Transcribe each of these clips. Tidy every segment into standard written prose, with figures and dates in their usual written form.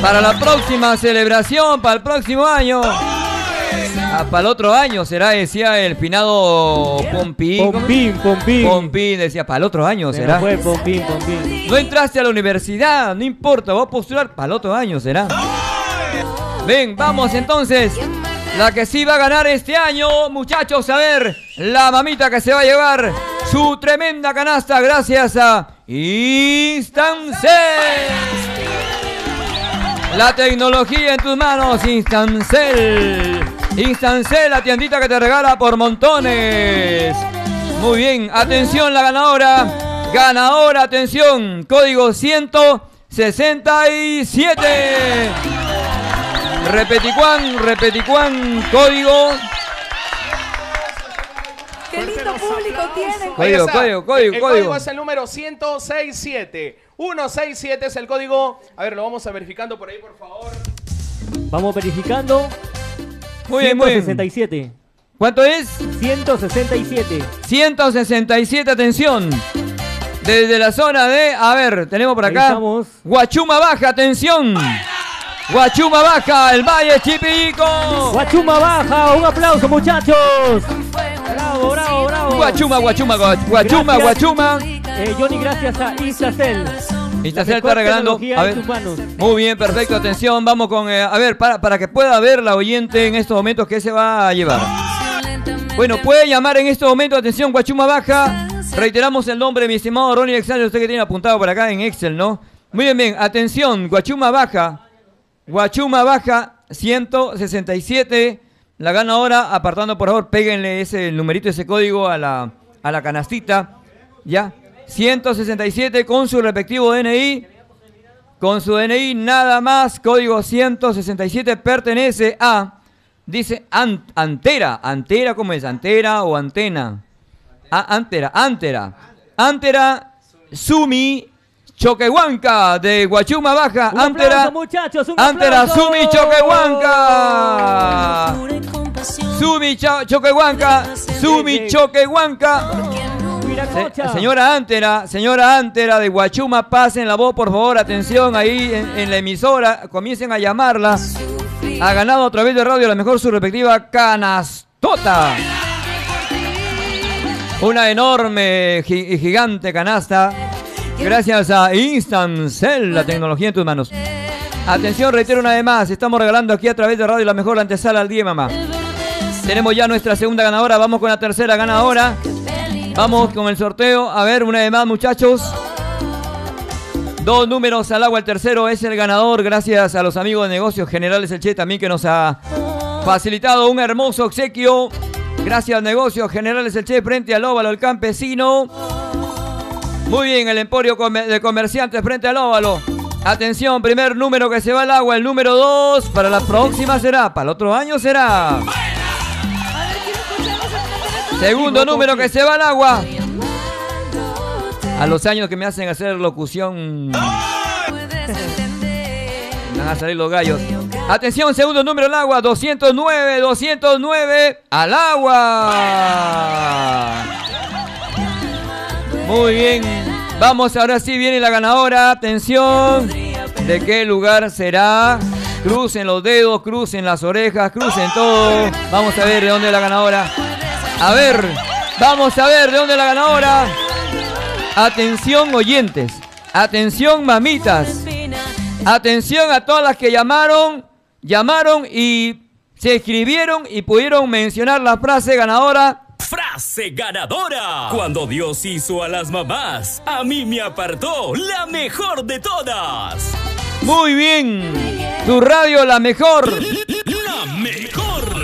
Para la próxima celebración, para el próximo año. Para el otro año será, decía el finado Pompín. Pompín, decía, para el otro año será. Fue Pompín. No entraste a la universidad, no importa, voy a postular para el otro año será. Ven, vamos entonces. La que sí va a ganar este año, muchachos, a ver, la mamita que se va a llevar su tremenda canasta gracias a Instancel. La tecnología en tus manos, Instancel. Instancel, la tiendita que te regala por montones. Muy bien, atención la ganadora. Ganadora, atención, código 167. Repeticuán, código. ¡Qué lindo público tienen! Código. El código es el número 167. 167 es el código. A ver, lo vamos a verificando por ahí, por favor. Vamos verificando. Muy bien, muy bien. 167. ¿Cuánto es? 167. 167, atención. Desde la zona de, a ver, tenemos por acá Guachuma Baja, atención. Guachuma Baja, el Valle Chipico. Guachuma Baja, un aplauso, muchachos. Bravo. Guachuma. Johnny, gracias a Instacel. Instacel está regalando. A ver. Muy bien, perfecto. Atención, vamos con. A ver, para que pueda ver la oyente en estos momentos que se va a llevar. Bueno, puede llamar en estos momentos. Atención, Guachuma Baja. Reiteramos el nombre, mi estimado Ronnie Alexander. Usted que tiene apuntado por acá en Excel, ¿no? Muy bien. Atención, Guachuma Baja. Guachuma Baja 167. La ganadora, apartando por favor, péguenle ese numerito, ese código a la canastita. Ya. 167 con su respectivo DNI. Con su DNI nada más. Código 167 pertenece a. Dice Antera. Antera, ¿cómo es? Antera o antena. Antera. Sumi Choquehuanca de Guachuma Baja. Antera, muchachos, Antera Sumi Choquehuanca. Sumi Choquehuanca. Señora Antera de Guachuma, pasen la voz por favor, atención ahí en la emisora, comiencen a llamarla. Ha ganado a través de radio la mejor su respectiva canastota. Una enorme y gigante canasta. Gracias a Instancel, la tecnología en tus manos. Atención, reitero una vez más, estamos regalando aquí a través de radio la mejor antesala al día, mamá. Tenemos ya nuestra segunda ganadora, vamos con la tercera ganadora. Vamos con el sorteo, a ver, una vez más, muchachos. 2 números al agua, el tercero es el ganador, gracias a los amigos de Negocios Generales El Che también que nos ha facilitado un hermoso obsequio. Gracias a Negocios Generales El Che frente al Óvalo El Campesino. Muy bien, el Emporio de Comerciantes frente al Óvalo. Atención, primer número que se va al agua, el número 2. Para la próxima será, para el otro año será. Segundo número que se va al agua. A los años que me hacen hacer locución, me van a salir los gallos. Atención, segundo número al agua, 209 al agua. Muy bien, vamos, ahora sí viene la ganadora. Atención, ¿de qué lugar será? Crucen los dedos, crucen las orejas, crucen todo. Vamos a ver de dónde es la ganadora. A ver, vamos a ver de dónde es la ganadora. Atención oyentes, atención mamitas, atención a todas las que llamaron y se escribieron y pudieron mencionar la frase ganadora. Frase ganadora. Cuando Dios hizo a las mamás, a mí me apartó la mejor de todas. Muy bien, tu radio la mejor. La mejor.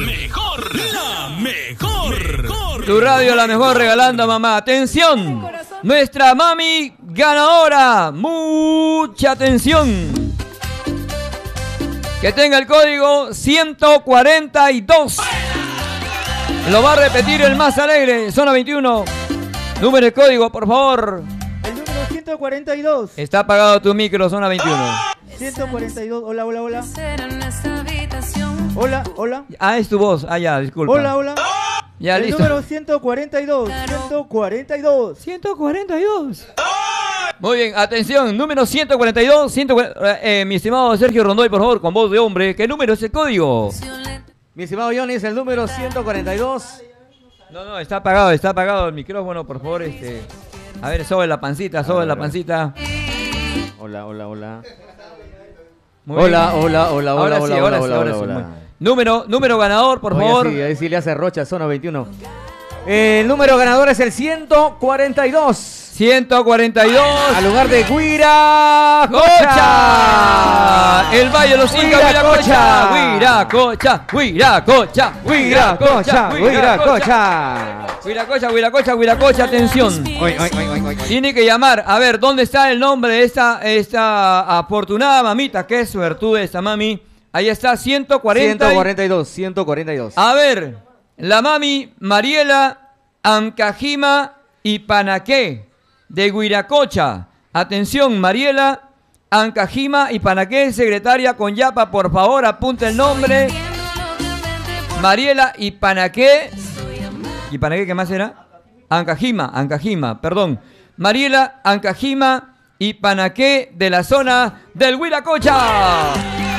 Tu radio la mejor regalando a mamá. Atención, nuestra mami ganadora. Mucha atención. Que tenga el código 142. Lo va a repetir el más alegre. Zona 21. Número de código, por favor. El número 142. Está apagado tu micro, zona 21. 142. Hola. Hola. Ah, es tu voz. Ah, ya, disculpa. Hola. Ya, el listo. número 142. 142. Muy bien, atención, número 142, mi estimado Sergio Rondoy, por favor, con voz de hombre, ¿qué número es el código? Mi estimado Johnny, es el número 142. No, está apagado el micrófono, por favor, A ver, sobre la pancita. Hola. Muy bien. Ahora sí. Número ganador, por favor. Sí, ahí sí le hace Rocha, zona 21. El número ganador es el 142. 142. Al lugar de Huiracocha. El Valle de los Incas, Huiracocha, atención. Tiene que llamar, a ver, ¿dónde está el nombre de esta afortunada mamita? Qué suertuda esta mami. Ahí está, 142. A ver, la mami Mariela Ancajima y Panaqué de Huiracocha. Atención, Mariela Ancajima y Panaqué, secretaria con Yapa, por favor, apunta el nombre. Mariela y Panaqué. ¿Y Panaqué qué más era? Ancajima, perdón. Mariela Ancajima y Panaqué de la zona del Huiracocha.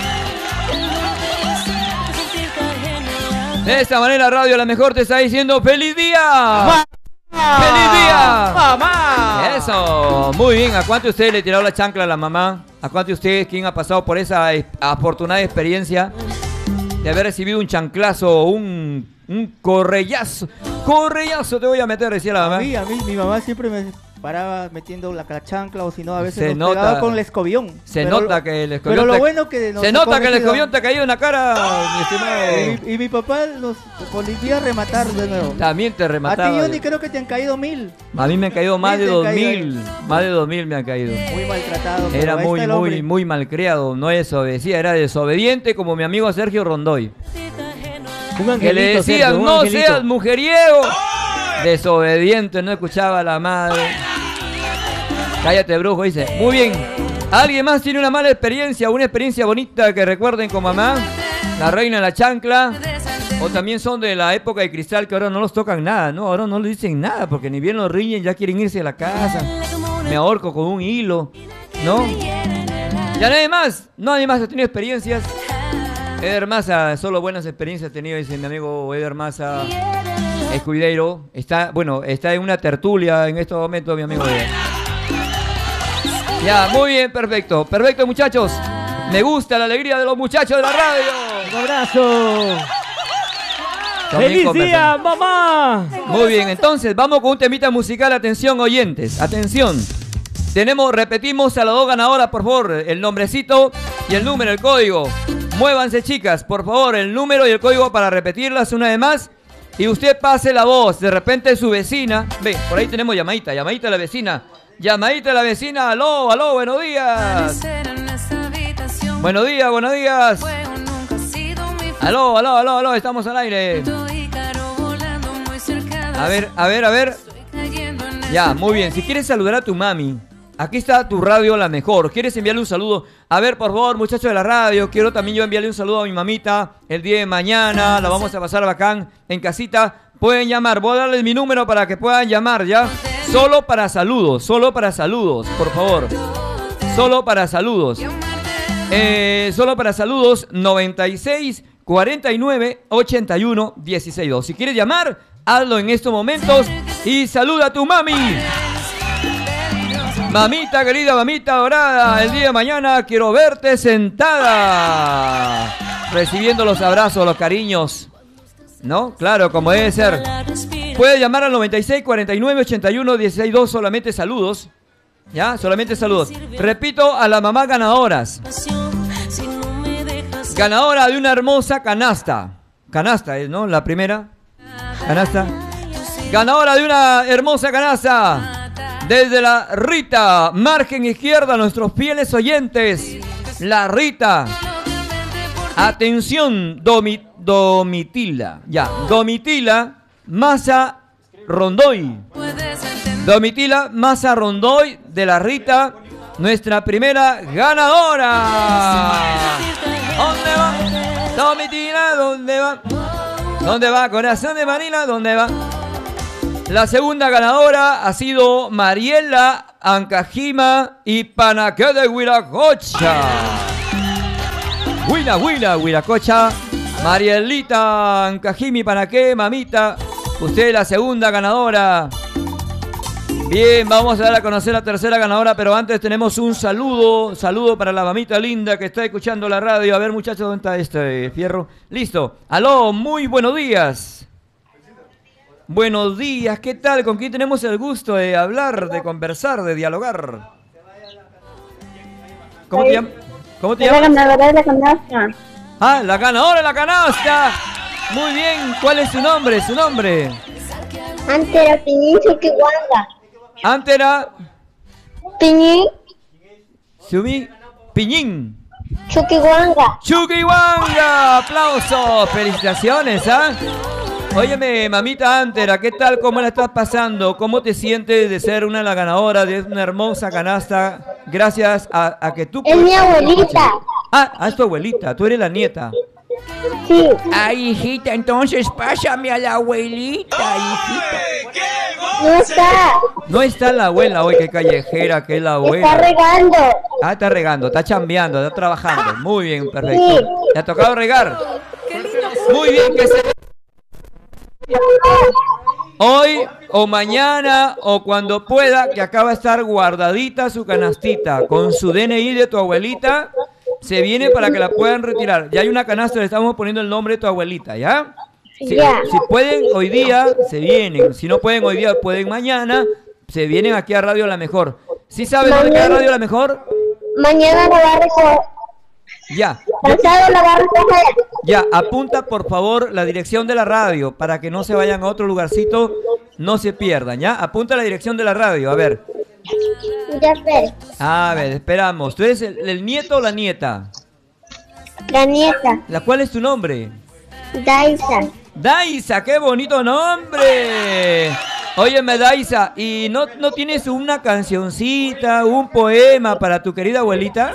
De esta manera, Radio La Mejor te está diciendo ¡feliz día! ¡Feliz día! ¡Mamá! Eso, muy bien. ¿A cuánto de ustedes le tiraron la chancla a la mamá? ¿A cuánto de ustedes, quién ha pasado por esa afortunada experiencia de haber recibido un chanclazo o un correllazo? Correllazo te voy a meter, decía la mamá. A mí, mi mamá siempre me paraba metiendo la chancla, o si no, a veces se nos pegaba con el escobión. Se nota que el escobión. Pero lo bueno que se nota que el escobión te ha caído en la cara, mi estimado. Y mi papá los volvía a rematar de nuevo. También te remataba. A ti, Johnny, creo que te han caído 1000. A mí me han caído más de 2000. Más de 2000 me han caído. Muy maltratado. Era muy malcriado. No desobedecía, era desobediente como mi amigo Sergio Rondoy. Que le decían, Sergio, no seas mujeriego. Desobediente, no escuchaba a la madre. Cállate, brujo, dice. Muy bien. ¿Alguien más tiene una mala experiencia, una experiencia bonita que recuerden con mamá? La reina de la chancla. O también son de la época de cristal, que ahora no los tocan nada, ¿no? Ahora no les dicen nada, porque ni bien los riñen, ya quieren irse a la casa. Me ahorco con un hilo, ¿no? Ya nadie más ha tenido experiencias. Eder Maza, solo buenas experiencias ha tenido, dice mi amigo Eder Maza Escudeiro. Está en una tertulia en estos momentos, mi amigo Eder. Ya, muy bien, perfecto, muchachos. Me gusta la alegría de los muchachos de la radio. Un abrazo. ¡Feliz día, mamá! Muy bien, entonces vamos con un temita musical. Atención, oyentes, atención. Repetimos a las dos ganadoras, por favor, el nombrecito y el número, el código. Muévanse, chicas, por favor, el número y el código para repetirlas una vez más. Y usted pase la voz, de repente su vecina. Ve, por ahí tenemos llamadita a la vecina. Llamadita a la vecina, aló, buenos días. Buenos días. Aló, estamos al aire. A ver. Ya, muy bien. Si quieres saludar a tu mami, aquí está tu radio La Mejor. ¿Quieres enviarle un saludo? A ver, por favor, muchachos de la radio, quiero también yo enviarle un saludo a mi mamita el día de mañana. La vamos a pasar bacán en casita. Pueden llamar, voy a darles mi número para que puedan llamar, ¿ya? Solo para saludos, por favor. Solo para saludos. 96 49 81 16. Si quieres llamar, hazlo en estos momentos y saluda a tu mami. Mamita querida, mamita dorada, el día de mañana quiero verte sentada, recibiendo los abrazos, los cariños, ¿no? Claro, como debe ser. Puedes llamar al 96 49 81 16, solamente saludos, ¿ya? Solamente saludos. Repito, a las mamás ganadoras. Ganadora de una hermosa canasta. Canasta es, ¿no? La primera. Canasta. Ganadora de una hermosa canasta. Desde la Rita, margen izquierda, nuestros fieles oyentes. La Rita. Atención, Domitila. Ya, Domitila Maza Rondoy. Domitila Maza Rondoy de la Rita, nuestra primera ganadora. ¿Dónde va? Domitila, ¿dónde va? ¿Dónde va? Corazón de Manila, ¿dónde va? La segunda ganadora ha sido Mariela Ancajima y Panaqué de Huiracocha. Huiracocha. Marielita Ancajimi Panaqué, mamita. Usted es la segunda ganadora. Bien, vamos a dar a conocer la tercera ganadora, pero antes tenemos un saludo. Saludo para la mamita linda que está escuchando la radio. A ver, muchachos, ¿dónde está este fierro? Listo. Aló, muy buenos días. Buenos días, ¿qué tal? ¿Con quién tenemos el gusto de hablar, de conversar, de dialogar? ¿Cómo te llamas? ¿Cómo te llamas? La ganadora de la canasta. Ah, la ganadora de la canasta. Muy bien, ¿cuál es su nombre? Su nombre. Antera Piñín Chuquihuanga. Antera Piñín Sumi Piñín Chuquihuanga. Chuquihuanga. Aplausos, felicitaciones, ¿ah? Óyeme, mamita Antera, ¿qué tal? ¿Cómo la estás pasando? ¿Cómo te sientes de ser una de las ganadoras de una hermosa canasta? Gracias a que tú... Es mi abuelita. Es tu abuelita, tú eres la nieta. Sí. Ay, hijita, entonces pásame a la abuelita, hijita. No está. No está la abuela hoy, qué callejera que es la abuela. Está regando. Está regando, está chambeando, está trabajando. Muy bien, perfecto. Sí. ¿Te ha tocado regar? Muy bien, que se... Hoy o mañana o cuando pueda, que acaba de estar guardadita su canastita con su DNI de tu abuelita, se viene para que la puedan retirar. Ya hay una canasta, le estamos poniendo el nombre de tu abuelita, ¿ya? Si pueden hoy día, se vienen. Si no pueden hoy día, pueden mañana. Se vienen aquí a Radio La Mejor. ¿Sí saben dónde queda Radio La Mejor? Mañana la va a recoger. Ya. Pasado la va a recoger. Ya, apunta por favor la dirección de la radio para que no se vayan a otro lugarcito, no se pierdan, ¿ya? Apunta la dirección de la radio, a ver. Ya sé. A ver, esperamos. ¿Tú eres el nieto o la nieta? La nieta. ¿Cuál es tu nombre? Daisa. Daisa, qué bonito nombre. Óyeme, Daisa, ¿y no tienes una cancioncita, un poema para tu querida abuelita?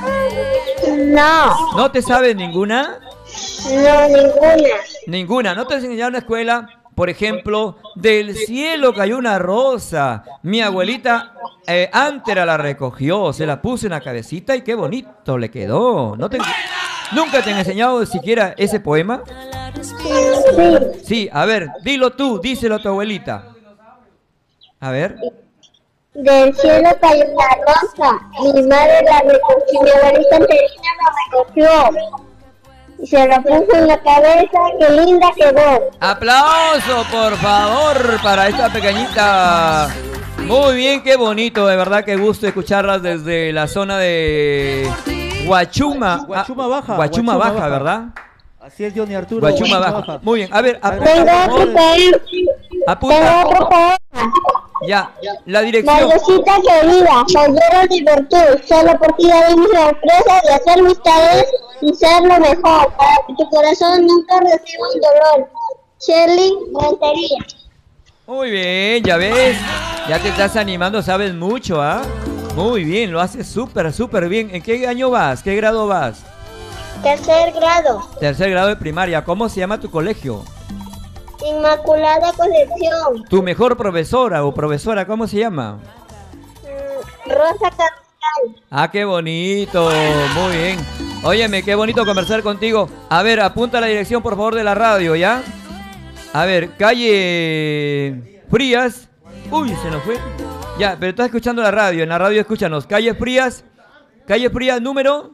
No. ¿No te sabes ninguna? No, ninguna. Ninguna. ¿No te enseñaron en la escuela? Por ejemplo, del cielo cayó una rosa. Mi abuelita Antera la recogió, se la puso en la cabecita y qué bonito le quedó. ¿Nunca te han enseñado siquiera ese poema? Sí. Sí, a ver, dilo tú, díselo a tu abuelita. A ver. Del cielo cayó una rosa. Mi madre la recogió. Mi abuelita Anterina la recogió. Y se la puso en la cabeza. ¡Qué linda quedó! ¡Aplauso, por favor, para esta pequeñita! Muy bien, qué bonito, de verdad, qué gusto escucharlas desde la zona de Huachuma. Huachuma Baja. Huachuma Baja, ¿verdad? Así es, Johnny Arturo. Huachuma Baja. Muy bien, a ver, Tengo apunta. otro poema. Apunta. Tengo otro poema. Ya, la dirección. Madrecita querida, cayeron de virtud. Solo por ti daré mi sorpresa de hacer mis tareas y ser lo mejor. Para que tu corazón nunca reciba un dolor. Shirley Rentería. Muy bien, ya ves. Ya te estás animando, sabes mucho, ¿ah? Muy bien, lo haces súper bien. ¿En qué año vas? ¿Qué grado vas? Tercer grado. Tercer grado de primaria. ¿Cómo se llama tu colegio? Inmaculada Concepción. ¿Tu mejor profesora o profesora, cómo se llama? Rosa Carvajal. Ah, qué bonito, muy bien. Óyeme, qué bonito conversar contigo. A ver, apunta la dirección, por favor, de la radio, ¿ya? A ver, calle Frías. Uy, se nos fue. Ya, pero estás escuchando la radio, en la radio escúchanos. Calle Frías número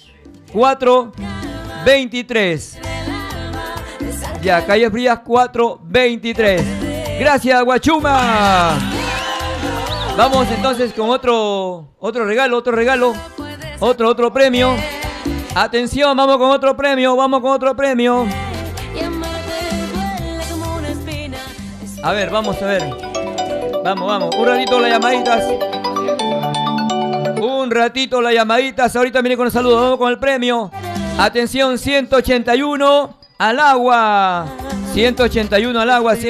423. Ya, calle Frías 423. Gracias, Huachuma. Vamos entonces con otro regalo, otro premio. Atención, vamos con otro premio. A ver, vamos a ver. Vamos. Un ratito las llamaditas. Ahorita viene con el saludo. Vamos con el premio. Atención, 181 al agua. 181 al agua.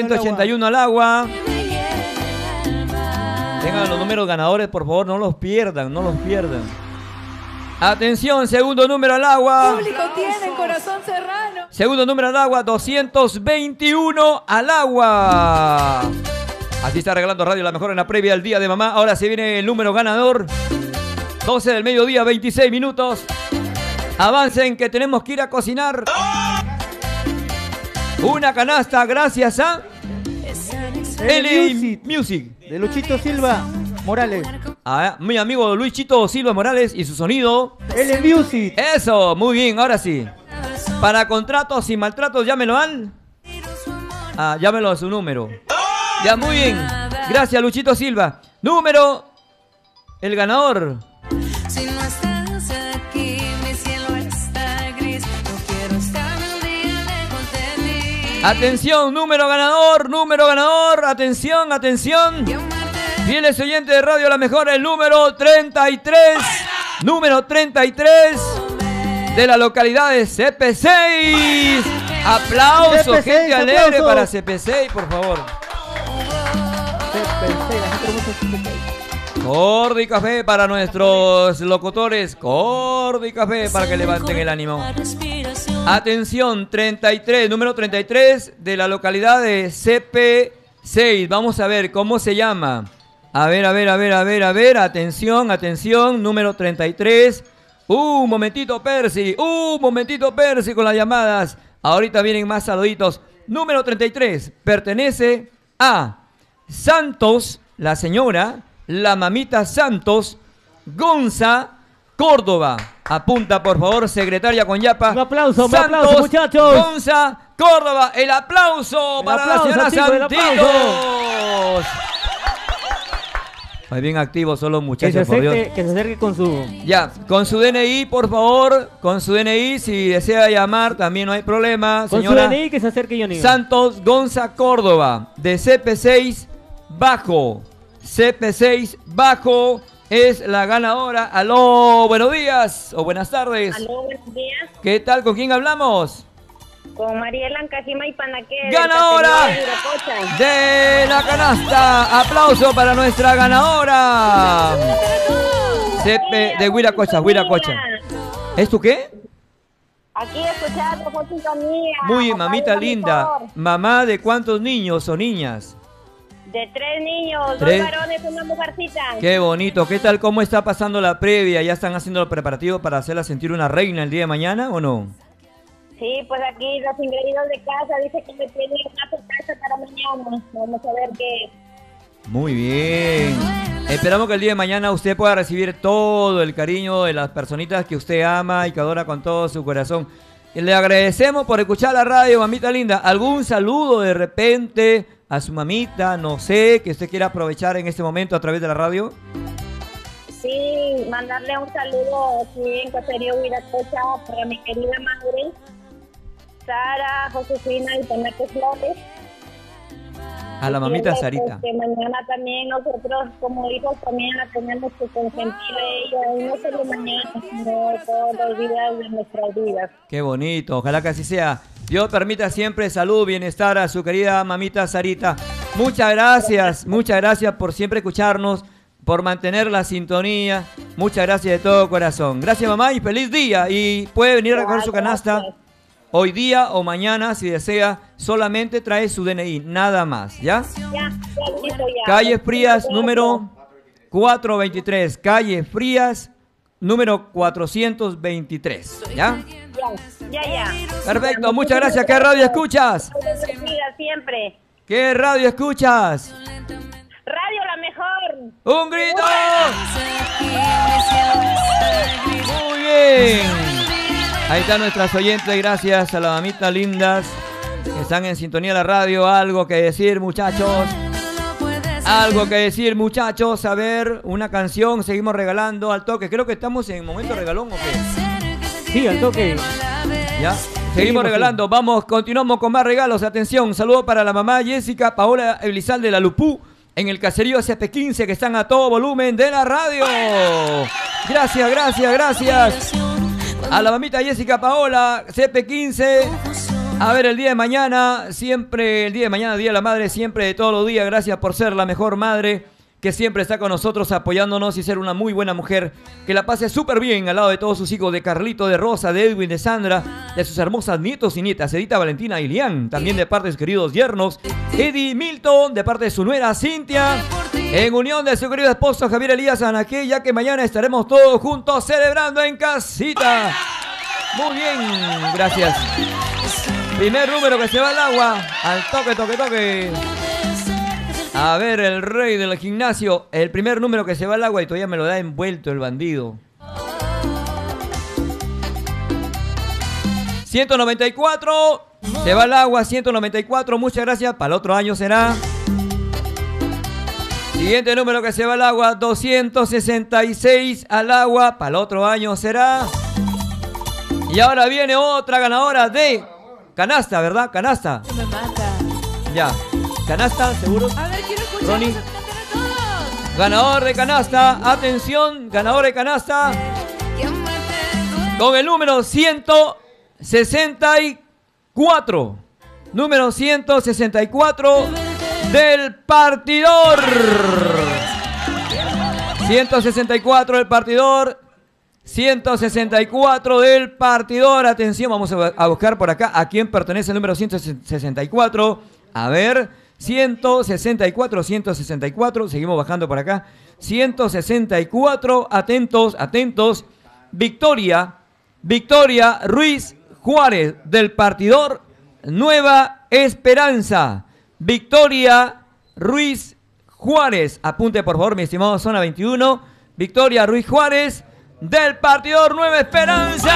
Tengan los números ganadores, por favor, no los pierdan. Atención, segundo número al agua. Público tiene corazón serrano. Segundo número al agua, 221 al agua. Así está regalando Radio La Mejor en la previa del Día de Mamá. Ahora se viene el número ganador. 12 del mediodía, 26 minutos. Avancen que tenemos que ir a cocinar. Una canasta gracias a LA Music. De Luchito Silva Morales. A mi amigo Luisito Silva Morales y su sonido. LA Music. Eso, muy bien, ahora sí. Para contratos y maltratos, llámelo al... llámelo a su número. Ya, muy bien. Gracias, Luchito Silva. Número... El ganador. Si no estás aquí, mi cielo está gris. No quiero estar un día lejos de mí. Atención, número ganador. Atención, atención. Fieles oyentes de Radio La Mejor, el número 33. Número 33 de la localidad de CP6. Aplauso, CP6, gente alegre aplauso. para CP6, por favor. Cordi Café para nuestros locutores. Cordi Café para que levanten el ánimo. Atención, 33, número 33 de la localidad de CP6. Vamos a ver cómo se llama. A ver. Atención, número 33. Un momentito, Percy con las llamadas. Ahorita vienen más saluditos. Número 33 pertenece a Santos, la señora, la mamita Santos, Gonza, Córdoba. Apunta, por favor, secretaria con Yapa. Un aplauso, Santos, muchachos. Gonza, Córdoba. El aplauso para la señora chicos, el Santos. Muy bien activos son los muchachos, por Dios. Que se acerque con su... Ya, con su DNI, por favor. Con su DNI, si desea llamar, también no hay problema. Con Señora su DNI que se acerque, Johnny. Santos Gonza Córdoba, de CP6 Bajo. CP6 Bajo es la ganadora. Aló, buenos días o buenas tardes. Aló, buenos días. ¿Qué tal? ¿Con quién hablamos? Con Mariela Ancajima y Panaque. ¡Ganadora de la canasta! ¡Aplauso para nuestra ganadora! CP de Huiracocha. ¿Es tu qué? Aquí escuchando con tu amiga. Muy bien, mamita linda. ¿Mamá de cuántos niños o niñas? De 3 niños, 3. 2 varones, una mujercita. Qué bonito. ¿Qué tal? ¿Cómo está pasando la previa? ¿Ya están haciendo los preparativos para hacerla sentir una reina el día de mañana o no? Sí, pues aquí los ingredientes de casa, dice que me tiene una sorpresa para mañana. Vamos a ver qué. Muy bien. Esperamos que el día de mañana usted pueda recibir todo el cariño de las personitas que usted ama y que adora con todo su corazón. Y le agradecemos por escuchar la radio, mamita linda. ¿Algún saludo de repente a su mamita, no sé, que usted quiera aprovechar en este momento a través de la radio? Sí, mandarle un saludo aquí en Caserío Huiracocha para mi querida madre, Sara, Josefina y Tonete Flores. A la mamita Pues, Sarita. que mañana también nosotros como hijos también la tenemos que consentir a ella, y no solo mañana, sino todos los días de nuestras vidas. Qué bonito, ojalá que así sea. Dios permita siempre salud, bienestar a su querida mamita Sarita. Muchas gracias por siempre escucharnos, por mantener la sintonía. Muchas gracias de todo corazón. Gracias, mamá, y feliz día. Y puede venir a recoger su canasta hoy día o mañana, si desea. Solamente trae su DNI, nada más, ¿ya? Ya, listo, ya. Calle Frías, número 423. Calle Frías, número 423, ¿ya? Ya. Perfecto, muchas gracias. ¿Qué radio escuchas? Siempre. ¿Qué radio escuchas? Radio La Mejor. ¡Un grito! Muy bien. Ahí están nuestras oyentes. Gracias a las mamitas lindas que están en sintonía de la radio. Algo que decir, muchachos. Algo que decir, muchachos. A ver, una canción. Seguimos regalando al toque. Creo que estamos en momento regalón, ¿o qué? Sí, al toque. ¿Ya? Seguimos regalando. Vamos, continuamos con más regalos. Atención, saludo para la mamá Jessica Paola Elizalde de la Lupú en el caserío CP15, que están a todo volumen de la radio. Gracias. A la mamita Jessica Paola, CP15. A ver, el día de mañana, Día de la Madre, siempre de todos los días. Gracias por ser la mejor madre que siempre está con nosotros apoyándonos y ser una muy buena mujer, que la pase súper bien al lado de todos sus hijos, de Carlito, de Rosa, de Edwin, de Sandra, de sus hermosas nietos y nietas, Edita, Valentina y Lian, también de parte de sus queridos yernos, Eddie, Milton, de parte de su nuera Cintia, en unión de su querido esposo Javier Elías Anaqué, ya que mañana estaremos todos juntos celebrando en casita. Muy bien, gracias. Primer número que se va al agua, al toque, toque, toque. A ver, el rey del gimnasio. El primer número que se va al agua y todavía me lo da envuelto el bandido. 194. Se va al agua, 194. Muchas gracias. Para el otro año será. Siguiente número que se va al agua, 266 al agua. Para el otro año será. Y ahora viene otra ganadora de canasta, ¿verdad? Canasta. Me mata. Ya. Canasta, seguro. A ver, quiero escuchar Ronnie. eso, canten a todos. Ganador de canasta. Atención, ganador de canasta. Con el número 164. Número 164 del partidor. 164 del partidor. 164 del partidor. Atención, vamos a buscar por acá a quién pertenece el número 164. A ver, 164, 164. Seguimos bajando por acá. 164. Atentos, atentos. Victoria Ruiz Juárez del partidor Nueva Esperanza. Victoria Ruiz Juárez. Apunte por favor, mi estimado Zona 21. Victoria Ruiz Juárez del partidor Nueva Esperanza.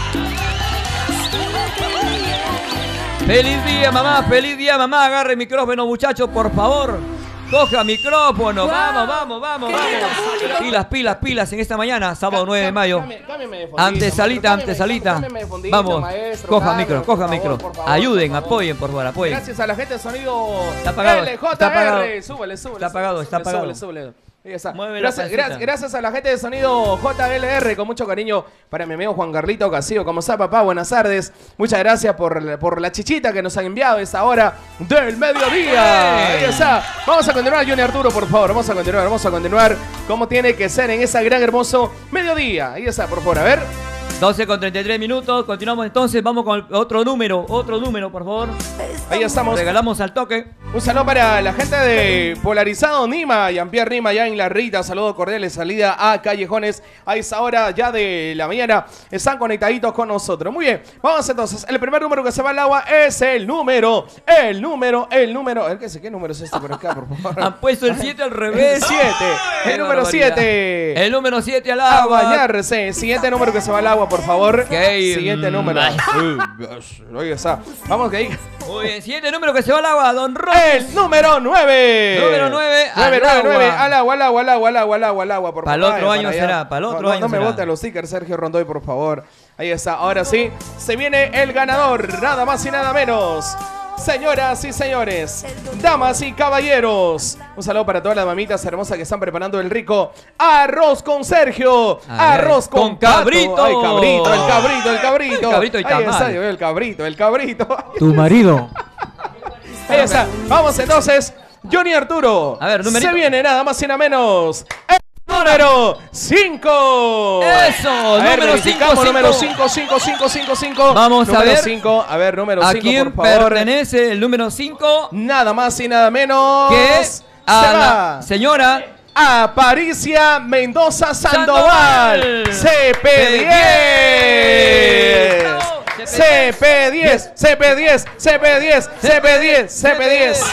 Feliz día, mamá. Feliz día, mamá. Agarre el micrófono, muchachos, por favor. Coja micrófono. Wow. Vamos. Qué lindo público. Pilas en esta mañana, sábado 9 de mayo. Cámbiame de fondito, Antesalita. cámbiame de fondito, Vamos. maestro, Coja cámbiame, micro. por favor, por favor, Ayuden, por favor. apoyen, por favor, apoyen. Gracias a la gente de sonido Está apagado, LJR. está apagado. Súbele. Está apagado. Súbele. Ahí está. Mueve la pancita. Gracias a la gente de sonido JLR, con mucho cariño para mi amigo Juan Carlito Castillo. ¿Cómo está, papá? Buenas tardes. Muchas gracias por la chichita que nos han enviado a esta hora del mediodía. Ahí está. Vamos a continuar, Johnny Arturo, por favor. Vamos a continuar como tiene que ser en ese gran hermoso mediodía. Ahí está, por favor. A ver. 12 con 33 minutos. Continuamos entonces. Vamos con otro número, por favor. Ahí estamos. Regalamos al toque. Un saludo para la gente de Polarizado Nima, Jean-Pierre Nima, ya en La Rita. Saludos cordiales, salida a Callejones. A esa hora ya de la mañana están conectaditos con nosotros. Muy bien, vamos entonces. El primer número que se va al agua es el número. ¿Qué número es este por acá, por favor? Han puesto el 7 al revés. 7. El número 7. El número 7 al A agua. bañarse. Siguiente número que se va al agua, por favor. Siguiente número. Ahí está. Vamos que ahí. Muy bien, siguiente número que se va al agua, don Ron. El número 9. Número 9 al 9. agua. Al agua, por favor. Para el otro Vaya, año allá. será, para el otro año No me será. bote los stickers, Sergio Rondoy, por favor. Ahí está, ahora sí. Se viene el ganador, nada más y nada menos. Señoras y señores, damas y caballeros, un saludo para todas las mamitas hermosas que están preparando el rico arroz con Sergio, arroz con cabrito. Pato. Ay, cabrito, el cabrito. El cabrito y Ahí está, tamal. el cabrito. Tu marido. Ahí está. Vamos entonces, Johnny Arturo. A ver, numerito. Se viene nada más y nada menos. El número 5. Eso, número 5. Número 5. Vamos a ver. 5. A ver, número 5, ¿A quién por favor. pertenece el número 5? Nada más y nada menos. Que es a se la va señora Aparicia Mendoza Sandoval. CP10. CP10.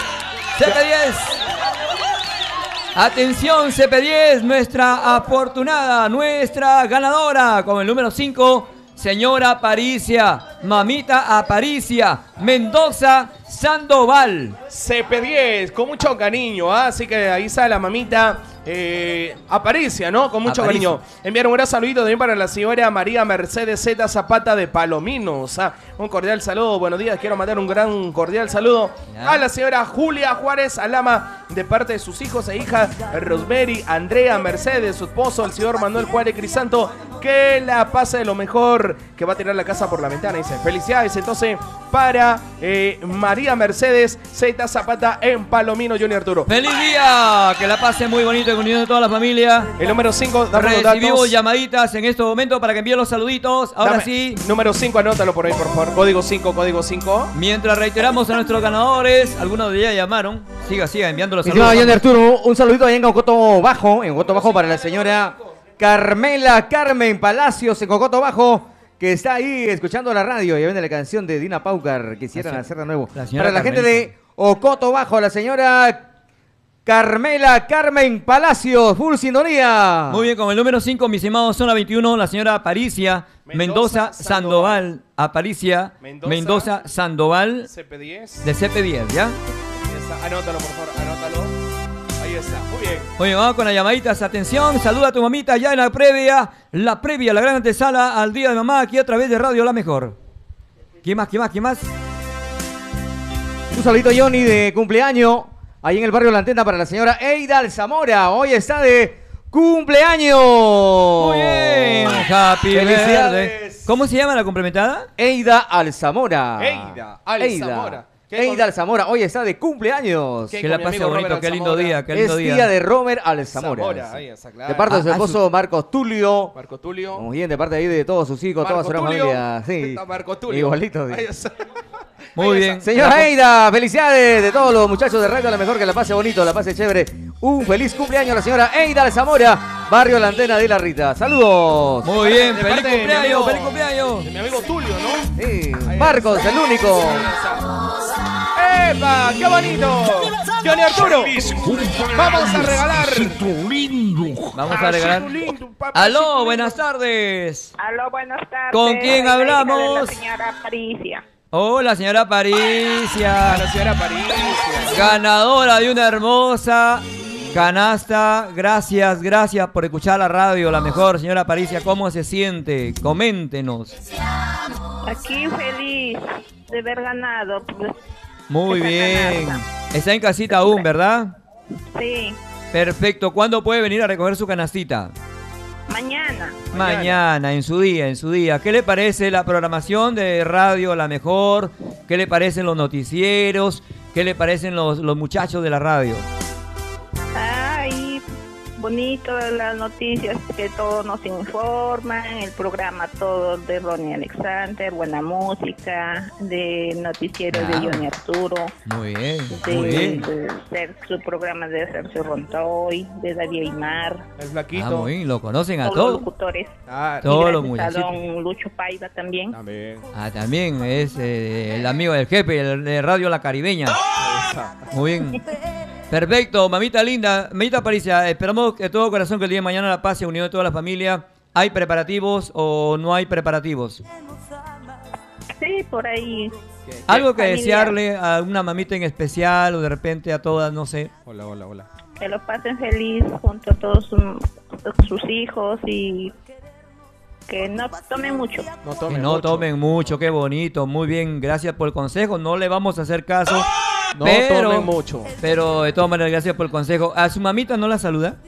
Atención, CP10, nuestra afortunada, nuestra ganadora con el número 5, señora Aparicia, mamita Aparicia, Mendoza Sandoval. CP10, con mucho cariño, ¿ah? Así que ahí está la mamita Aparicia, ¿no? Con mucho Aparicia. cariño. Enviar un gran saludito también para la señora María Mercedes Z Zapata de Palominos. ¿Ah? Un cordial saludo, buenos días. Quiero mandar un gran cordial saludo a la señora Julia Juárez Alama, de parte de sus hijos e hijas Rosemary, Andrea Mercedes, su esposo, el señor Manuel Juárez Crisanto, que la pase de lo mejor, que va a tirar la casa por la ventana. Dice, felicidades entonces para María Mercedes Z Zapata en Palomino, Johnny Arturo. ¡Feliz día! Que la pase muy bonito en unión de toda la familia. El número 5, dame los datos. Recibimos llamaditas en este momento para que envíen los saluditos. Ahora sí. Número 5, anótalo por ahí, por favor. Código 5, código 5. Mientras reiteramos a nuestros ganadores, algunos de ellos llamaron. Siga enviando los Estimado saludos. Johnny Arturo, un saludito ahí en Cocoto Bajo para la señora Carmela Carmen Palacios en Cocoto Bajo, que está ahí escuchando la radio. Y viene la canción de Dina Paucar, quisieran hacer de nuevo. Para la gente de Ocoto Bajo, la señora Carmela Carmen Palacios, full sintonía. Muy bien, con el número 5, mis estimados, zona 21, la señora Aparicia Mendoza Sandoval. Aparicia Mendoza Sandoval. CP10. De CP10, ¿ya? Anótalo, por favor, anótalo. Ahí está, muy bien. Oye, vamos con las llamaditas. Atención, saluda a tu mamita ya en la previa, la gran antesala al Día de Mamá, aquí a través de Radio La Mejor. ¿Quién más? Un saludito, Johnny, de cumpleaños, ahí en el barrio La Antena para la señora Eida Alzamora. Hoy está de cumpleaños. Muy bien, happy birthday. ¿Cómo se llama la complementada? Eida Alzamora. Eida Alzamora. Eida Alzamora, hoy está de cumpleaños. Que la pase bonito, qué lindo día, qué lindo es día. día de Robert Alzamora. Ahí está, claro. De parte de su esposo Marcos Tulio. Marco Tulio. Muy bien, de parte ahí de todos sus hijos, toda su gran familia. Sí. Está Marco Tulio. Igualito. Ahí está. Muy bien. Señora Eida, felicidades de todos los muchachos de Radio La Mejor, que la pase bonito, la pase chévere. Un feliz cumpleaños a la señora Eida Alzamora, barrio La Antena de La Rita. Saludos. Muy bien, De feliz parte de mi cumpleaños, amigo- feliz cumpleaños. De mi amigo Tulio, ¿no? Sí. Marcos, el único. ¡Epa! ¡Qué bonito! Johnny Arturo, vamos a regalar. Vamos a regalar. Aló, buenas tardes. Aló, buenas tardes. ¿Con quién Soy la hija de hablamos? la señora Patricia. Hola, señora Paricia. La señora París. Ganadora de una hermosa canasta. Gracias por escuchar la radio, La Mejor. Señora Paricia, ¿cómo se siente? Coméntenos. Aquí feliz de haber ganado. Pues, Muy esa bien. canasta. Está en casita aún, ¿verdad? Sí, Perfecto. ¿Cuándo puede venir a recoger su canastita? mañana. Mañana, en su día. ¿Qué le parece la programación de Radio La Mejor? ¿Qué le parecen los noticieros? ¿Qué le parecen los muchachos de la radio? Ay, bonito las noticias que todos nos informan, el programa todo de Ronnie Alexander, buena música, de noticieros de Johnny Arturo, Muy bien, de su programa de Sergio Rontoy, de David Aymar, El Ah, flaquito. muy bien, lo conocen a todos los todos. locutores. Ah, Todos los Y gracias a muchachitos. don Lucho Paiva también. también. Ah, también es el amigo del jefe, el de Radio La Caribeña. Muy bien. Perfecto, mamita linda. Mamita Paricia, esperamos de todo corazón que el día de mañana la pase unido de toda la familia. ¿Hay preparativos o no hay preparativos? Sí, por ahí. ¿Algo que Familiar. desearle a una mamita en especial o de repente a todas, no sé? Hola. Que lo pasen feliz junto a todos sus hijos y que no tomen mucho. No Que tomen no mucho. tomen mucho, qué bonito. Muy bien, gracias por el consejo. No le vamos a hacer caso. No pero, tomen mucho. Pero de todas maneras, gracias por el consejo. ¿A su mamita no la saluda?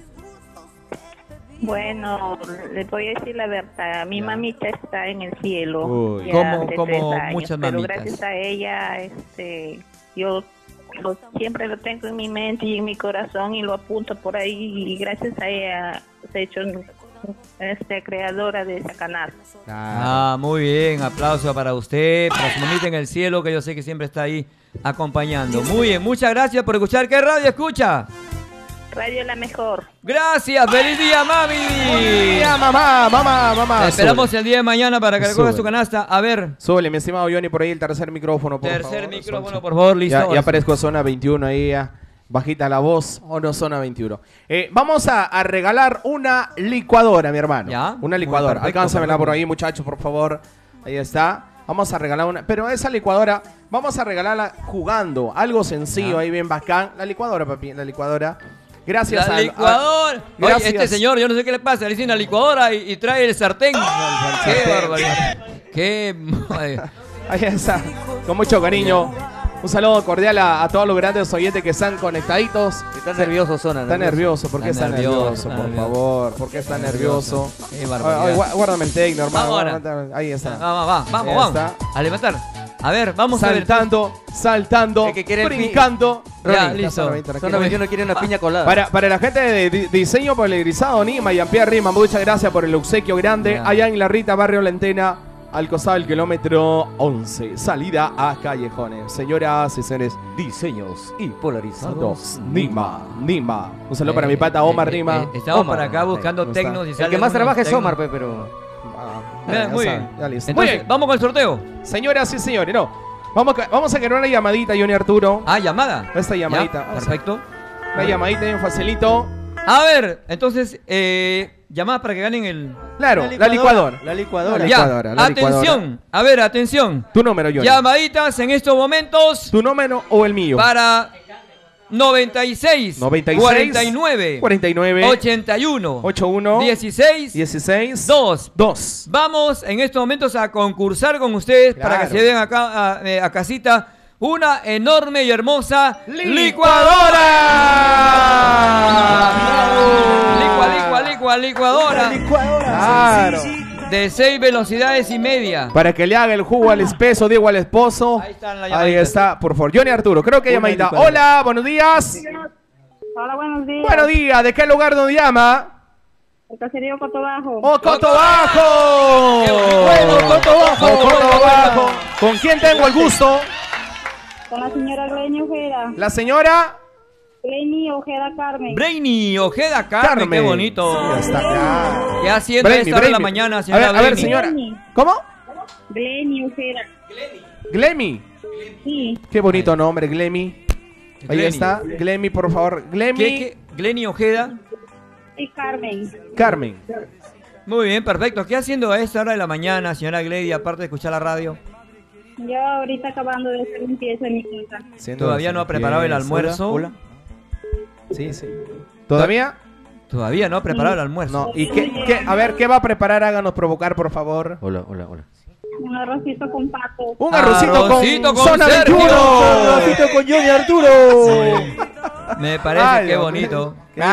Bueno, les voy a decir la verdad. Mi mamita está en el cielo. Uy. ya Como- hace como 3 años, muchas pero mamitas. gracias a ella, yo siempre lo tengo en mi mente y en mi corazón y lo apunto por ahí y gracias a ella se ha hecho creadora de esa canasta. Ah, muy bien. Aplauso para usted, para su mamita en el cielo, que yo sé que siempre está ahí acompañando. Muy bien, muchas gracias por escuchar. ¿Qué radio escucha? Radio La Mejor. Gracias, feliz día, mami. Ya, mamá. Te esperamos el día de mañana para que recoja Sube. su canasta. A ver, Súbele, mi estimado Johnny, por ahí el tercer micrófono, por tercer favor. micrófono, por favor, listo. Ya aparezco zona 21 ahí, ya. Bajita la voz, o no, zona 21. Vamos a regalar una licuadora, mi hermano. Ya, Una muy licuadora. perfecto, Alcánzamela por perfecto. ahí, muchachos, por favor. Ahí está. Vamos a regalar una. Pero esa licuadora, vamos a regalarla jugando. Algo sencillo, Ya. ahí bien bacán. La licuadora, papi, la licuadora. Gracias La a licuadora. Oye, gracias. este señor, yo no sé qué le pasa, le dicen la licuadora y trae el sartén. Qué barbaridad. Qué. Ahí está. Con mucho cariño. Un saludo cordial a todos los grandes oyentes que están conectaditos. Está nervioso, Zona. Está nervioso. ¿Por qué está nervioso? Por favor. ¿Por qué está nervioso? Guárdame el tecno, hermano. Ahí está. Vamos. A levantar. A ver, vamos saltando, brincando. Ya, listo. Zona 21 quiere una piña colada. Para la gente de diseño poligrizado, Nima y Jean-Pierre Rima, muchas gracias por el obsequio grande. Allá en La Rita, barrio La Entena, al costado del kilómetro 11. Salida a Callejones. Señoras y señores, diseños y polarizados. Nima. Un saludo para mi pata Omar Nima. Estamos por acá buscando tecnos y el que más trabaja es Omar, pero... Muy bien. Ya listo. Entonces, vamos con el sorteo. Señoras y señores, no. Vamos a querer una llamadita, Johnny Arturo. Llamada. Esta llamadita. Ya, perfecto. Una llamadita bien facilito. A ver, entonces, llamadas para que ganen el... Claro, la licuadora. Atención. A ver, atención. Tu número, Johnny. Llamaditas en estos momentos. Tu número o el mío. Para 96 49 81 16 2. Vamos en estos momentos a concursar con ustedes para que se den acá a casita una enorme y hermosa licuadora. Licuadora. Claro. De 6 velocidades y media. Para que le haga el jugo al espeso, digo al esposo. Ahí están las Ahí está, por favor. Johnny Arturo, creo que llamadita. Hola, buenos días. Hola, buenos días. Buenos días, ¿de qué lugar nos llama? El caserío Coto Bajo. ¡Oh, Coto Bajo! Bueno, Coto Bajo. ¿Con quién tengo el gusto? Con la señora Glenny Ojeda. La señora... Glenny Ojeda Carmen. Brainy Ojeda Carmen, qué bonito. Sí, está claro. ¿Qué haciendo esta hora de la mañana, señora? A ver, señora. ¿Cómo? Glenny Ojeda. Glemmy. Sí. Qué bonito nombre, Glemmy. Ahí está. Glemmy, por favor. Glemmy. ¿Qué? Glenny Ojeda. Y Carmen. Carmen. Muy bien, perfecto. ¿Qué haciendo a esta hora de la mañana, señora Glady, aparte de escuchar la radio? Yo ahorita acabando de hacer limpieza en mi casa. ¿Todavía no ha preparado el almuerzo? Hola. Sí. ¿Todavía? Todavía no ha preparado el almuerzo. No. ¿Y qué? A ver, ¿qué va a preparar? Háganos provocar, por favor. Hola. Un arrocito con pato. Un arrocito con Zona Sergio. 21. Un arrocito con Johnny Arturo. Me parece que bonito.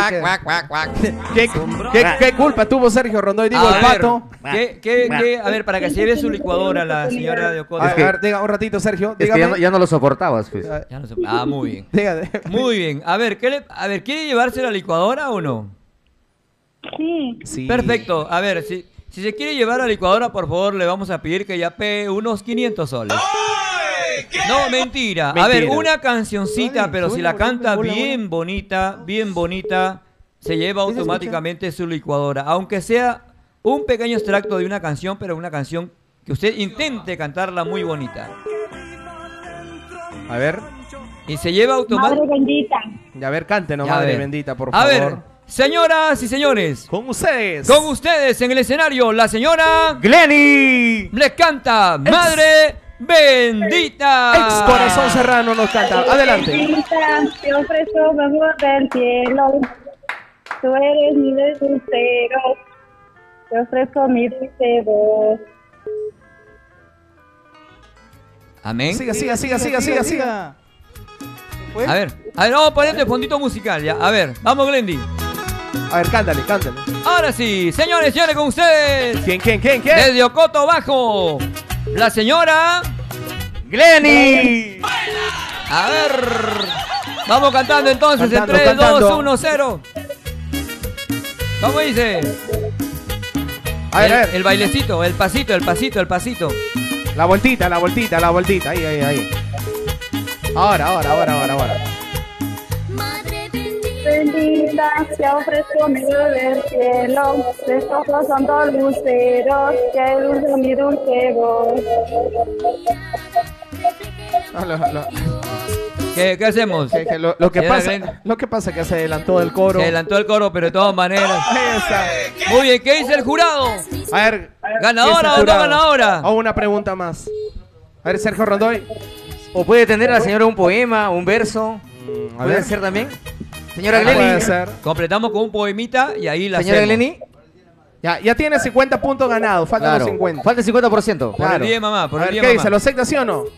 ¿Qué culpa tuvo Sergio Rondoy? Digo, el pato. A ver, para que se lleve su licuadora la señora de Ocoto. A ver, diga un ratito, Sergio. Es que ya no lo soportabas, pues. Muy bien. Dígame. Muy bien. A ver, ¿quiere llevarse la licuadora o no? Sí. Perfecto. A ver, si se quiere llevar la licuadora, por favor, le vamos a pedir que ya pegue unos 500 soles. No, mentira. A ver, una cancioncita, pero si la canta bien bonita, se lleva automáticamente su licuadora. Aunque sea un pequeño extracto de una canción, pero una canción que usted intente cantarla muy bonita. A ver. Y se lleva automáticamente... Madre bendita. A ver, cántenos, Madre bendita, por favor. A ver, señoras y señores. Con ustedes. Con ustedes en el escenario, la señora... Glenny. Les canta Madre Bendita. Ex Corazón Serrano nos canta. Adelante. Te ofrezco mejor del cielo. Tú eres mi dulcero. Te ofrezco mi dulce voz. Amén. Siga. A ver, vamos a ponerte fondito musical ya. A ver, vamos, Glendy. A ver, cántale. Ahora sí, señores, con ustedes. ¿Quién? Desde Ocoto Bajo, la señora Glenny. A ver, vamos cantando entonces en 3, 2, 1, 0. ¿Cómo dice? A ver. El bailecito, el pasito. La vueltita. Ahí. Ahora. Madre Bendita, te ofrezco mi del cielo. Tus ojos son dos luceros. Que dulce mi dulce voz. ¿Qué hacemos? Lo que pasa es que se adelantó del coro. Se adelantó el coro, pero de todas maneras. Ahí está. Muy bien, ¿qué dice el jurado? A ver. ¿Ganadora o no ganadora? O una pregunta más. A ver, Sergio Rondoy. O puede tener a la señora un poema, un verso. ¿Puede ser también? Señora Glenny. Puede ser. Completamos con un poemita y ahí la Señora hacemos. Glenny. Ya tiene 50 puntos ganados. Faltan los 50. Falta el 50%. Por el día, mamá. ¿Qué dice? ¿Lo acepta sí o no?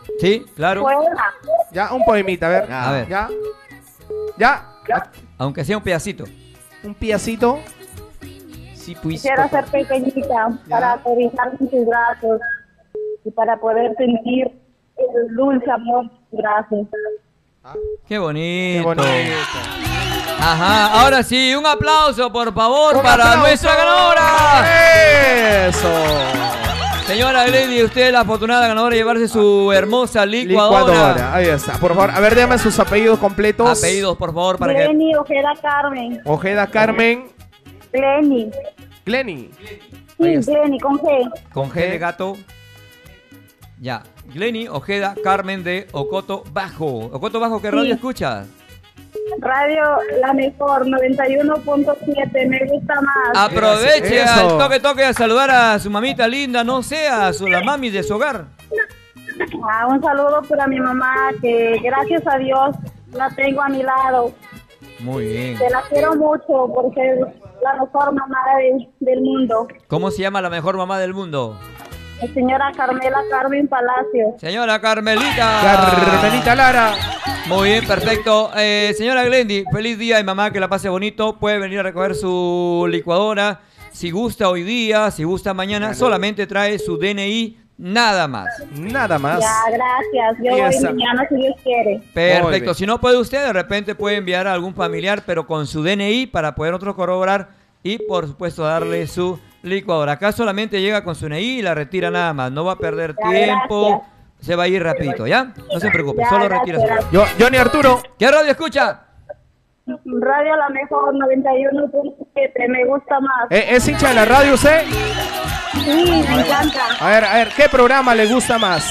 Sí, claro. Ya, un poemita, a ver. A ver. Ya. Ya. Aunque sea un pedacito. Un pedacito. Sí, pues. Quisiera ser pequeñita para aterrizar en tus brazos y para poder sentir el dulce amor de tus brazos. Qué bonito. Qué bonito. Ajá, ahora sí, un aplauso por favor ¡Un para aplauso! nuestra ganadora. ¡Eso! Señora Glendy, usted es la afortunada ganadora de llevarse su hermosa licuadora. Ahí está. Por favor, a ver, dígame sus apellidos completos. Apellidos, por favor, para que... Glenny Ojeda Carmen. Ojeda Carmen. Glenny. Glenny. Sí, Glenny, con G. Con G de gato. Ya. Glenny Ojeda Carmen de Ocoto Bajo. ¿Ocoto Bajo qué radio Sí. escuchas? Radio La Mejor, 91.7, me gusta más. Aproveche Eso. al toque a saludar a su mamita linda, no sea la mami de su hogar. Un saludo para mi mamá, que gracias a Dios la tengo a mi lado. Muy bien. Que la quiero mucho porque es la mejor mamá del mundo. ¿Cómo se llama la mejor mamá del mundo? La señora Carmela Carmen Palacio. Señora Carmelita. Carmelita Lara. Muy bien, perfecto. Señora Glendy, feliz día y mamá, que la pase bonito. Puede venir a recoger su licuadora. Si gusta hoy día, si gusta mañana, solamente trae su DNI, nada más. Nada más. Ya, gracias. Yo Y voy esa. mañana si Dios quiere. Muy Perfecto. bien. Si no puede usted, de repente puede enviar a algún familiar, pero con su DNI para poder otro corroborar y, por supuesto, darle su licuadora. Acá solamente llega con su DNI y la retira nada más. No va a perder Ya, tiempo. gracias. Se va a ir rapidito, ¿ya? No se preocupe, Ya, solo gracias, retira su... gracias. Johnny Arturo. ¿Qué radio escucha? Radio La Mejor, 91.7, me gusta más. ¿Es hincha de la radio usted? Sí, me encanta. A ver, ¿qué programa le gusta más?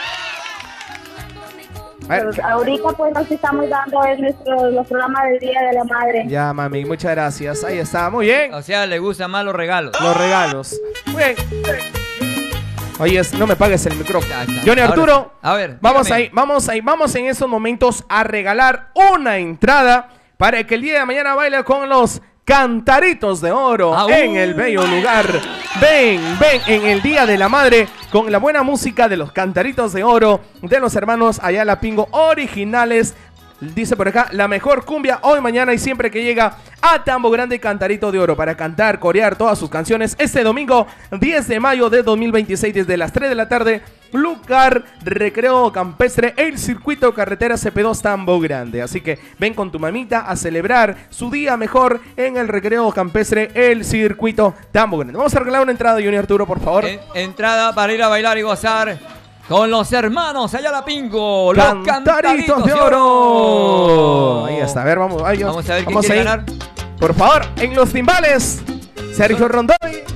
A ver. Pero ahorita pues nos estamos dando es los programas del Día de la Madre. Ya, mami, muchas gracias. Ahí está, muy bien. O sea, le gustan más los regalos. Los regalos. Muy bien. Oye, no me pagues el micrófono. Ya está. Johnny Ahora Arturo, sí. A ver, vamos dígame. ahí, vamos en estos momentos a regalar una entrada para que el día de mañana baile con los Cantaritos de Oro en el bello lugar. Ven en el Día de la Madre con la buena música de los Cantaritos de Oro de los hermanos Ayala Pingo originales. Dice por acá, la mejor cumbia hoy, mañana y siempre que llega a Tambo Grande Cantarito de Oro para cantar, corear todas sus canciones este domingo 10 de mayo de 2026 desde las 3 de la tarde, lugar Recreo Campestre, el circuito carretera CP2 Tambo Grande. Así que ven con tu mamita a celebrar su día mejor en el Recreo Campestre, el circuito Tambo Grande. Vamos a regalar una entrada, Johnny Arturo, por favor. Entrada para ir a bailar y gozar con los hermanos Ayala Pingo, los Cantaritos de Oro. Ahí está, a ver, vamos. Ay, Dios. Vamos a ver quién Vamos quiere a ir. ganar. Por favor, en los timbales, Sergio Rondoy.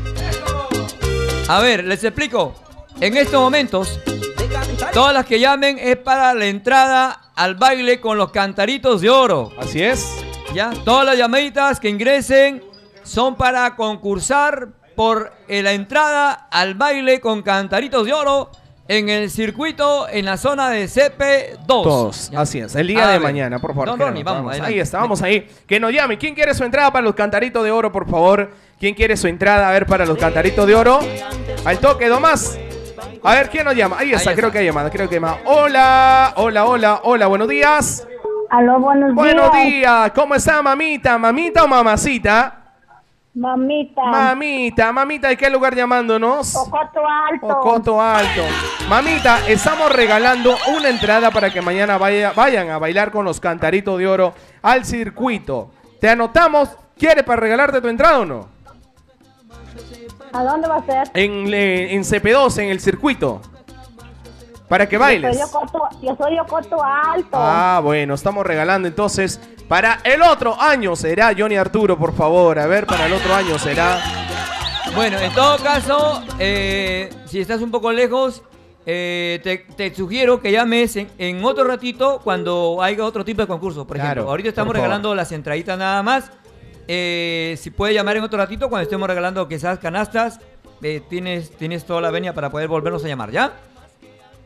A ver, les explico. En estos momentos, todas las que llamen es para la entrada al baile con los Cantaritos de Oro. Así es. ¿Ya? Todas las llamaditas que ingresen son para concursar por la entrada al baile con Cantaritos de Oro en el circuito en la zona de CP2. Todos, ¿Ya? así es. El día A de ver. mañana, por favor. Don que Ronnie, nos vamos, Ahí adelante. está, vamos ahí. Que nos llame. ¿Quién quiere su entrada para los Cantaritos de Oro, por favor? ¿Quién quiere su entrada, a ver, para los Cantaritos de Oro? Al toque, nomás. A ver, ¿quién nos llama? Ahí está, Ahí creo está. que hay llamada, Hola, buenos días. Aló, buenos Buenos días. días. ¿Cómo está, mamita? ¿Mamita o mamacita? Mamita. Mamita, ¿de qué lugar llamándonos? Ocoto Alto. Ocoto Alto. Mamita, estamos regalando una entrada para que mañana vayan a bailar con los Cantaritos de Oro al circuito. ¿Te anotamos? ¿Quieres para regalarte tu entrada o no? ¿A dónde va a ser? En CP2, en el circuito. Para que bailes. Yo soy Ocoto Alto. Ah, bueno, estamos regalando entonces. Para el otro año será, Johnny Arturo, por favor. A ver, para el otro año será. Bueno, en todo caso, si estás un poco lejos, te sugiero que llames en otro ratito cuando haya otro tipo de concurso. Por ejemplo, Claro, ahorita estamos por favor. regalando las entraditas nada más. Si puede llamar en otro ratito cuando estemos regalando quizás canastas, tienes toda la venia para poder volvernos a llamar, ¿ya?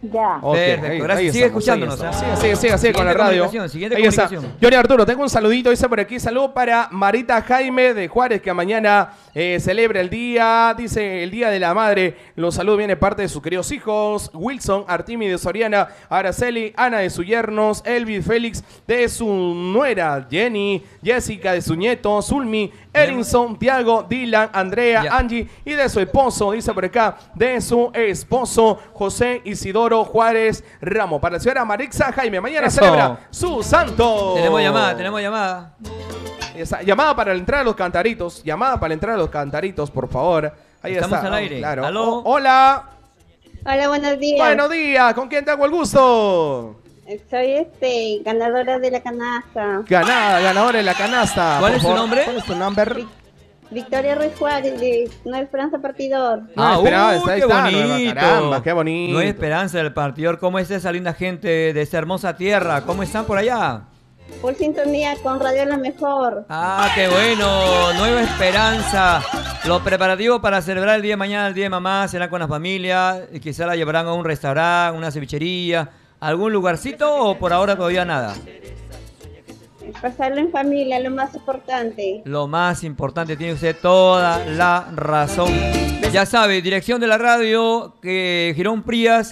Ya. Ok, Perfecto, gracias. Sigue escuchándonos, Ahí está. ¿ah? Sigue con la Siguiente radio. comunicación, siguiente Ahí está. comunicación. Johnny Arturo, tengo un saludito, dice por aquí. Saludo para Marita Jaime de Juárez, que mañana celebra el día, dice el Día de la Madre. Los saludos viene parte de sus queridos hijos, Wilson, Artimi de Soriana, Araceli, Ana de sus yernos, Elvis Félix de su nuera, Jenny, Jessica de su nieto, Zulmi, Erinson, Tiago, Dylan, Andrea, Ya. Angie y de su esposo, dice por acá, de su esposo, José Isidoro Juárez Ramos. Para la señora Marixa Jaime, mañana Eso. celebra su santo. Tenemos llamada. Esa, llamada para la entrada de los cantaritos. Llamada para la entrada de los cantaritos, por favor. Ahí Estamos está. al aire. Claro. ¿Aló? Hola. Hola, buenos días. Buenos días. ¿Con quién tengo el gusto? Soy ganadora de la canasta. Ganadora de la canasta. ¿Cuál por es su favor. nombre? ¿Cuál es tu nombre? Victoria Ruiz Juárez de Nueva Esperanza Partidor. No, Esperanza, ahí qué está, bonito. Nueva, caramba, qué bonito. No hay esperanza del partidor. ¿Cómo es esa linda gente de esta hermosa tierra? ¿Cómo están por allá? Por sintonía con Radio La Mejor. Ah, qué bueno. Nueva Esperanza. Los preparativos para celebrar el día de mañana, el día de mamá, serán con la familia. Quizá la llevarán a un restaurante, una cevichería, algún lugarcito o por ahora todavía nada. Pasarlo en familia, lo más importante. Lo más importante, tiene usted toda la razón. Ya sabe, dirección de la radio, Girón Prías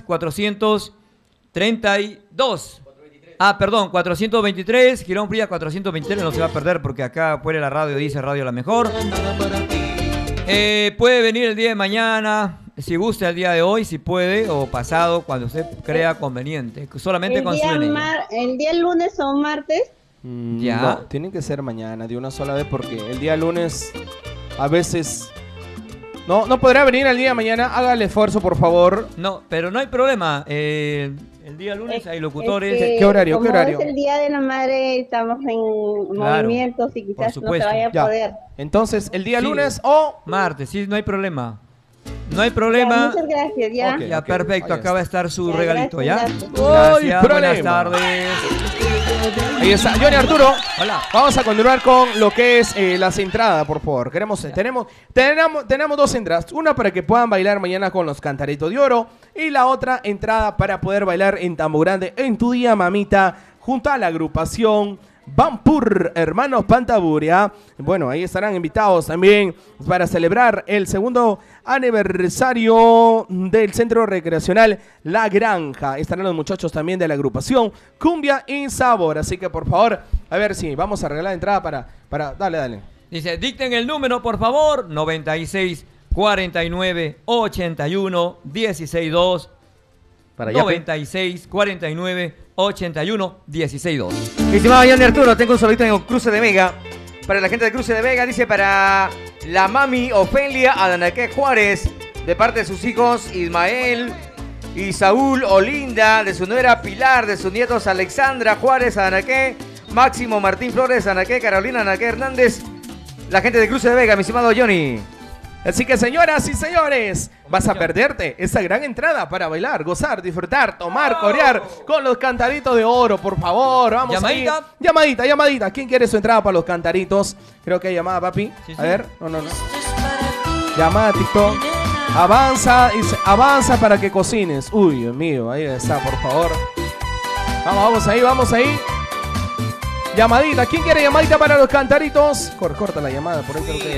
432. Ah, perdón, 423, Girón Prías 423, no se va a perder porque acá fuera la radio dice Radio La Mejor. Puede venir el día de mañana, si gusta el día de hoy, si puede, o pasado, cuando usted crea conveniente. Solamente con su DNI. El día lunes o martes. Ya. No, tiene que ser mañana, de una sola vez, porque el día lunes a veces... No podrá venir el día de mañana. Haga el esfuerzo, por favor. No, pero no hay problema. El día lunes hay locutores. ¿Qué horario? Como ¿Qué horario? es el día de la madre, estamos en movimientos y quizás no se supuesto. vaya a Ya. poder. Entonces, el día Sí. lunes o... Martes, sí, no hay problema. No hay Ya, problema. muchas gracias, ya. Ok. Ya, perfecto. ahí Acá va a estar su Ya, regalito, gracias, ¿ya? gracias. Gracias, ¡Ay, buenas problema! tardes. Ahí está. Johnny Arturo. Hola. Vamos a continuar con lo que es las entradas, por favor. Tenemos dos entradas. Una para que puedan bailar mañana con los Cantaritos de Oro. Y la otra entrada para poder bailar en Tambo Grande en tu día, mamita, junto a la agrupación Vampur, Hermanos Pantaburia. Bueno, ahí estarán invitados también para celebrar el segundo aniversario del Centro Recreacional La Granja. Estarán los muchachos también de la agrupación Cumbia y Sabor. Así que, por favor, a ver si vamos a regalar entrada para... Dale. Dice, dicten el número, por favor. 96 49 81 16 2. Para allá. 96 49 81 16 2. Mi estimado Johnny Arturo, tengo un solito en Cruce de Vega. Para la gente de Cruce de Vega, dice para la mami Ofelia Adanaque Juárez, de parte de sus hijos Ismael y Saúl Olinda, de su nuera Pilar, de sus nietos Alexandra Juárez Adanaque, Máximo Martín Flores Adanaque, Carolina Adanaque Hernández. La gente de Cruce de Vega, mi estimado Johnny. Así que, señoras y señores, vas a perderte esa gran entrada para bailar, gozar, disfrutar, tomar, corear con los Cantaritos de Oro, por favor. Vamos ¿Llamadita? ahí. Llamadita. ¿Quién quiere su entrada para los Cantaritos? Creo que hay llamada, papi. Sí, A sí. ver, no. Llamada, TikTok. Avanza para que cocines. Uy, Dios mío, ahí está, por favor. Vamos ahí. Llamadita. ¿Quién quiere llamadita para los Cantaritos? Corta la llamada, por ahí creo que...